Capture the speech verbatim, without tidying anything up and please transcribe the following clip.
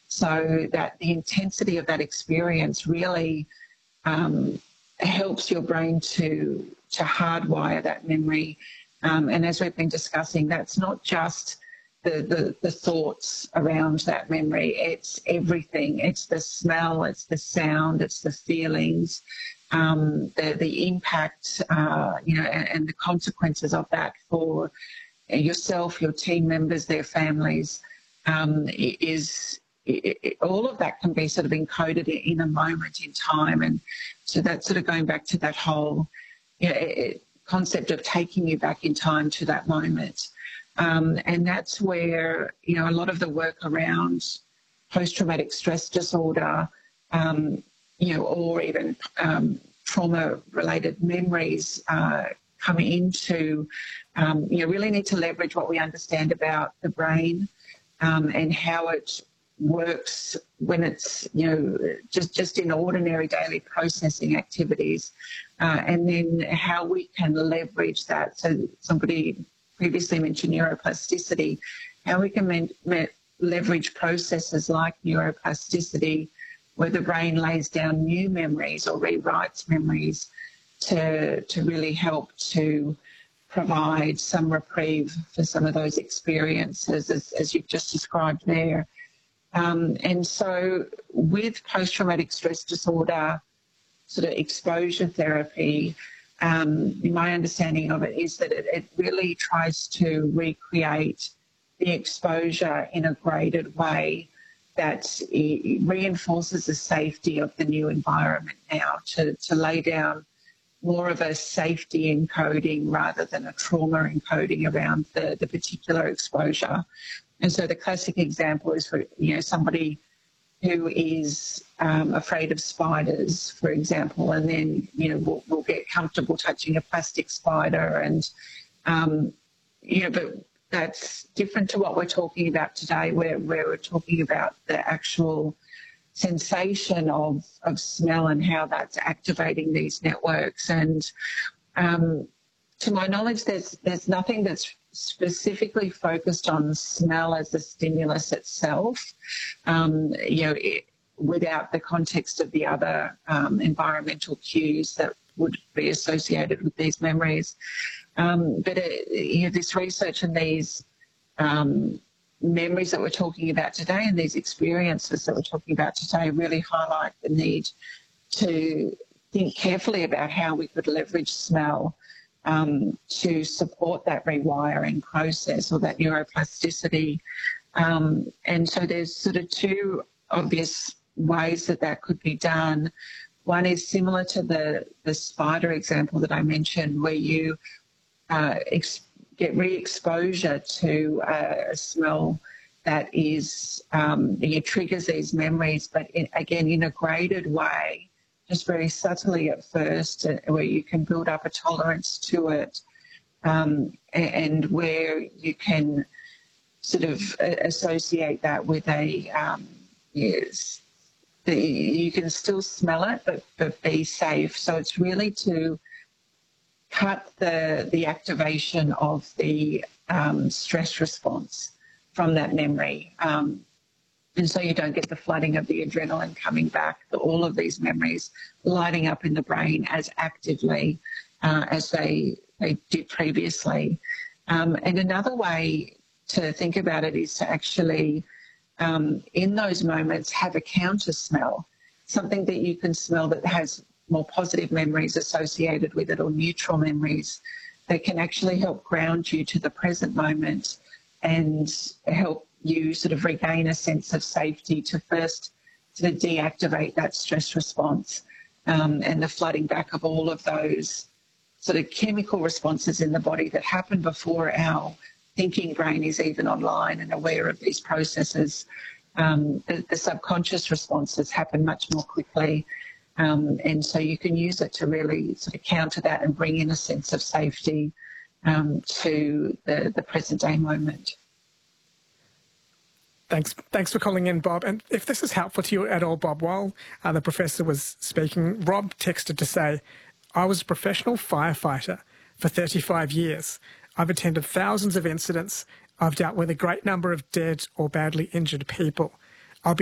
so that the intensity of that experience really um, helps your brain to, to hardwire that memory. Um, and as we've been discussing, that's not just the, the, the thoughts around that memory, it's everything. It's the smell, it's the sound, it's the feelings, um, the, the impact, uh, you know, and, and the consequences of that for yourself, your team members, their families, um, is it, it, all of that can be sort of encoded in a moment in time. And so that's sort of going back to that whole, you know, it, concept of taking you back in time to that moment. Um, and that's where, you know, a lot of the work around post-traumatic stress disorder, um, you know, or even um, trauma-related memories uh, come into, um, you know, really need to leverage what we understand about the brain um, and how it works when it's, you know, just, just in ordinary daily processing activities, uh, and then how we can leverage that. So somebody previously mentioned neuroplasticity, how we can men, men, leverage processes like neuroplasticity, where the brain lays down new memories or rewrites memories to, to really help to provide some reprieve for some of those experiences, as, as you've just described there. Um, and so with post-traumatic stress disorder sort of exposure therapy, um, my understanding of it is that it, it really tries to recreate the exposure in a graded way that it reinforces the safety of the new environment now, to, to lay down more of a safety encoding rather than a trauma encoding around the, the particular exposure. And so the classic example is for, you know, somebody who is um, afraid of spiders, for example, and then, you know, will will get comfortable touching a plastic spider. And, um, you know, but that's different to what we're talking about today, where, where we're talking about the actual sensation of, of smell and how that's activating these networks. And um, to my knowledge, there's there's nothing that's specifically focused on smell as a stimulus itself, um, you know, it, without the context of the other um, environmental cues that would be associated with these memories. Um, but it, you know, this research and these um, memories that we're talking about today and these experiences that we're talking about today really highlight the need to think carefully about how we could leverage smell Um, to support that rewiring process or that neuroplasticity. Um, and so there's sort of two obvious ways that that could be done. One is similar to the, the spider example that I mentioned, where you uh, ex- get re-exposure to uh, a smell that is, um, it triggers these memories, but in, again, in a graded way, just very subtly at first, uh, where you can build up a tolerance to it, um, and, and where you can sort of associate that with a, um, yes, the, you can still smell it, but, but be safe. So it's really to cut the, the activation of the um, stress response from that memory. Um, And so you don't get the flooding of the adrenaline coming back, all of these memories lighting up in the brain as actively uh, as they, they did previously. Um, and another way to think about it is to actually, um, in those moments, have a counter smell, something that you can smell that has more positive memories associated with it or neutral memories that can actually help ground you to the present moment and help you sort of regain a sense of safety to first sort of deactivate that stress response um, and the flooding back of all of those sort of chemical responses in the body that happen before our thinking brain is even online and aware of these processes. Um, the, the subconscious responses happen much more quickly, um, and so you can use it to really sort of counter that and bring in a sense of safety um, to the, the present day moment. Thanks Thanks for calling in, Bob. And if this is helpful to you at all, Bob, while uh, the professor was speaking, Rob texted to say, I was a professional firefighter for thirty-five years. I've attended thousands of incidents. I've dealt with a great number of dead or badly injured people.